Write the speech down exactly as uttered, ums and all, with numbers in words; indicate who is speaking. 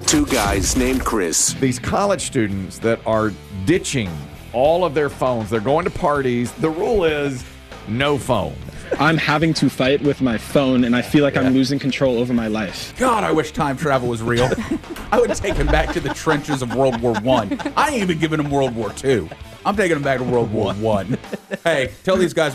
Speaker 1: Two guys named Chris.
Speaker 2: These college students that are ditching all of their phones, they're going to parties. The rule is no phone.
Speaker 3: I'm having to fight with my phone, and I feel like yeah. I'm losing control over my life.
Speaker 4: God, I wish time travel was real. I would take him back to the trenches of World War One. I ain't even giving him World War Two. I'm taking him back to World War One. Hey, tell these guys